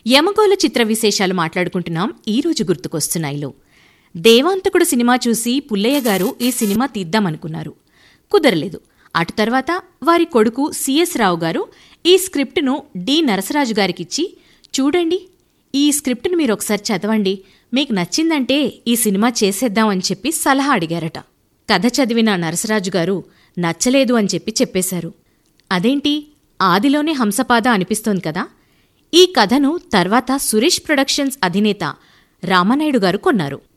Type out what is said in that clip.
యమగోళ చిత్ర విశేషాలు మాట్లాడుకుంటున్నాం. ఈరోజు గుర్తుకొస్తున్నాయిలో దేవాంతకుడు సినిమా చూసి పుల్లయ్య గారు ఈ సినిమా తీద్దామనుకున్నారు. కుదరలేదు. అటు తర్వాత వారి కొడుకు సిఎస్ రావు గారు ఈ స్క్రిప్టును డి నరసరాజు గారికిచ్చి, చూడండి, ఈ స్క్రిప్టును మీరొకసారి చదవండి, మీకు నచ్చిందంటే ఈ సినిమా చేసేద్దామని చెప్పి సలహా అడిగారట. కథ చదివిన నరసరాజు గారు నచ్చలేదు అని చెప్పేశారు. అదేంటి, ఆదిలోనే హంసపాద అనిపిస్తోంది కదా. ఈ కథను తర్వాత సురేష్ ప్రొడక్షన్స్ అధినేత రామనాయుడు గారు కొన్నారు.